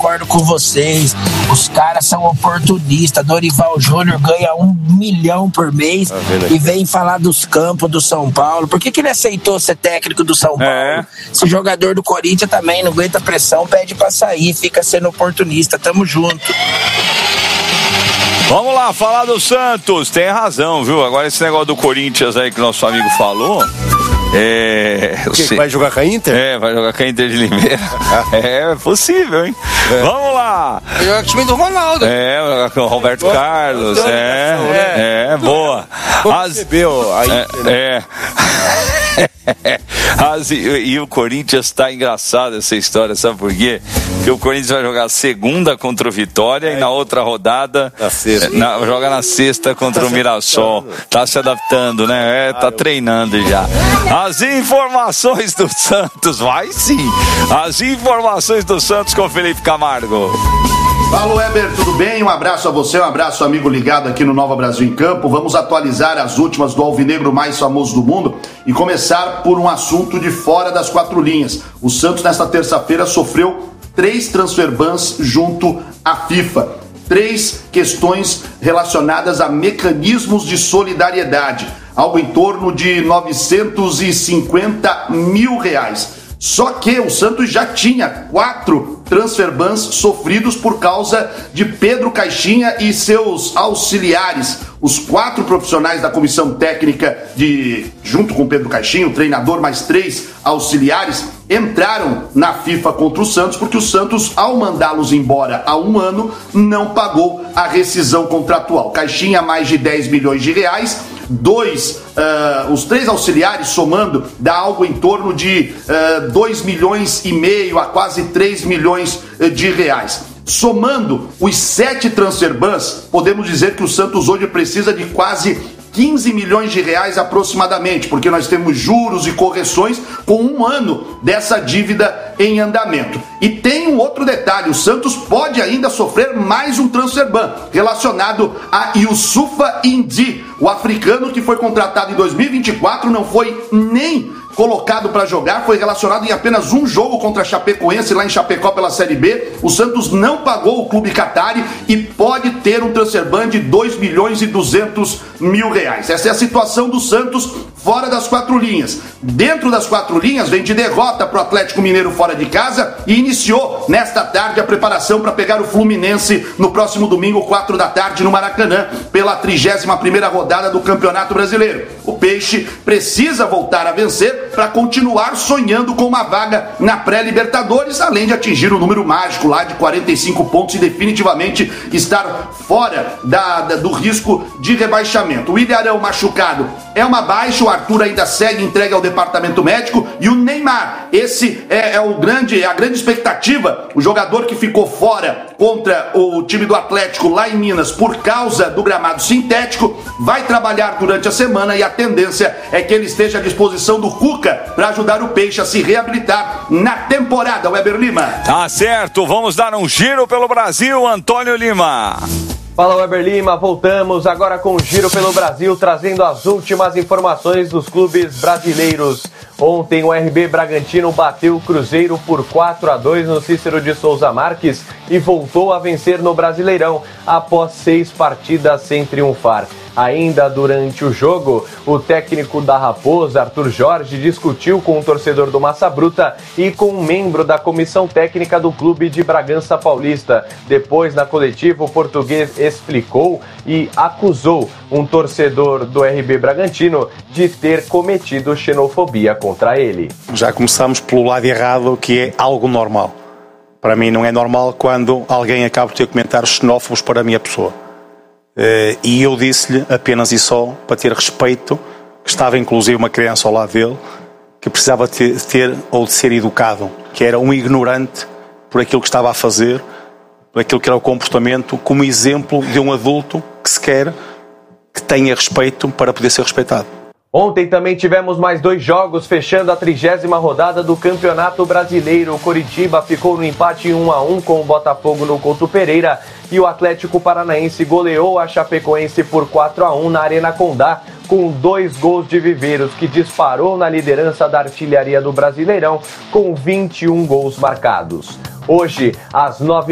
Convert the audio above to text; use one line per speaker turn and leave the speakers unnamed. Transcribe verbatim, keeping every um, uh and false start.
concordo com vocês. Os caras são oportunistas. Dorival Júnior ganha um milhão por mês tá e vem falar dos campos do São Paulo. Por que, que ele aceitou ser técnico do São Paulo? É. Esse jogador do Corinthians também não aguenta pressão, pede pra sair, fica sendo oportunista. Tamo junto.
Vamos lá, falar do Santos. Tem razão, viu? Agora esse negócio do Corinthians aí que o nosso amigo falou. É.
Que, que vai jogar com a Inter?
É, vai jogar com a Inter de Limeira. É possível, hein? É. Vamos lá.
Vai jogar com o time do Ronaldo.
É, vai jogar com o Roberto boa. Carlos. É, é, é, boa. As... Recebeu a Inter. É. é. As... E o Corinthians tá engraçado essa história, sabe por quê? Porque o Corinthians vai jogar segunda contra o Vitória é. e na outra rodada na sexta. Na, joga na sexta contra tá o Mirassol. Tá se adaptando, né? É, tá ah, treinando eu... já. As informações do Santos, vai sim. As informações do Santos com o Felipe Camargo.
Fala, Weber, tudo bem? Um abraço a você, um abraço, amigo ligado aqui no Nova Brasil em Campo. Vamos atualizar as últimas do alvinegro mais famoso do mundo e começar por um assunto de fora das quatro linhas. O Santos, nesta terça-feira, sofreu três transfer bans junto à FIFA. Três questões relacionadas a mecanismos de solidariedade. Algo em torno de novecentos e cinquenta mil reais. Só que o Santos já tinha quatro transfer bans sofridos por causa de Pedro Caixinha e seus auxiliares. Os quatro profissionais da comissão técnica, de, junto com Pedro Caixinha, o treinador, mais três auxiliares, entraram na FIFA contra o Santos porque o Santos, ao mandá-los embora há um ano, não pagou a rescisão contratual. Caixinha, mais de dez milhões de reais. Dois, uh, os três auxiliares somando dá algo em torno de uh, dois milhões e meio a quase três milhões de reais. Somando os sete transfer bans, podemos dizer que o Santos hoje precisa de quase quinze milhões de reais aproximadamente, porque nós temos juros e correções com um ano dessa dívida em andamento. E tem um outro detalhe, o Santos pode ainda sofrer mais um transfer ban relacionado a Youssoufa Indy, o africano que foi contratado em dois mil e vinte e quatro, não foi nem colocado para jogar, foi relacionado em apenas um jogo contra a Chapecoense lá em Chapecó pela Série B. O Santos não pagou o clube Qatari e pode ter um transfer ban de dois milhões e duzentos mil reais. Essa é a situação do Santos fora das quatro linhas. Dentro das quatro linhas, vem de derrota para o Atlético Mineiro fora de casa e iniciou nesta tarde a preparação para pegar o Fluminense no próximo domingo, quatro da tarde, no Maracanã, pela trigésima primeira rodada do Campeonato Brasileiro. O Peixe precisa voltar a vencer para continuar sonhando com uma vaga na pré-Libertadores, além de atingir o número mágico lá de quarenta e cinco pontos e definitivamente estar fora da, da, do risco de rebaixamento. O Ilharão machucado é uma baixa, o Arthur ainda segue entregue ao departamento médico e o Neymar, esse é, é, o grande, é a grande expectativa, o jogador que ficou fora contra o time do Atlético lá em Minas por causa do gramado sintético, vai trabalhar durante a semana e a tendência é que ele esteja à disposição do Cuca para ajudar o Peixe a se reabilitar na temporada. Weber Lima.
Tá certo, vamos dar um giro pelo Brasil, Antônio Lima.
Fala, Weber Lima, voltamos agora com o Giro pelo Brasil, trazendo as últimas informações dos clubes brasileiros. Ontem o R B Bragantino bateu o Cruzeiro por quatro a dois no Cícero de Souza Marques e voltou a vencer no Brasileirão após seis partidas sem triunfar. Ainda durante o jogo, o técnico da Raposa, Arthur Jorge, discutiu com o torcedor do Massa Bruta e com um membro da comissão técnica do clube de Bragança Paulista. Depois, na coletiva, o português explicou e acusou um torcedor do R B Bragantino de ter cometido xenofobia contra ele.
Já começamos pelo lado errado, que é algo normal. Para mim não é normal quando alguém acaba de ter comentários xenófobos para a minha pessoa. Uh, e eu disse-lhe apenas e só para ter respeito, que estava inclusive uma criança ao lado dele, que precisava ter, ter ou de ser educado, que era um ignorante por aquilo que estava a fazer, por aquilo que era o comportamento, como exemplo de um adulto que se quer que tenha respeito para poder ser respeitado.
Ontem também tivemos mais dois jogos fechando a trigésima rodada do Campeonato Brasileiro. O Coritiba ficou no empate em um a um com o Botafogo no Couto Pereira e o Atlético Paranaense goleou a Chapecoense por quatro a um na Arena Condá com dois gols de Viveiros, que disparou na liderança da artilharia do Brasileirão com vinte e um gols marcados. Hoje, às nove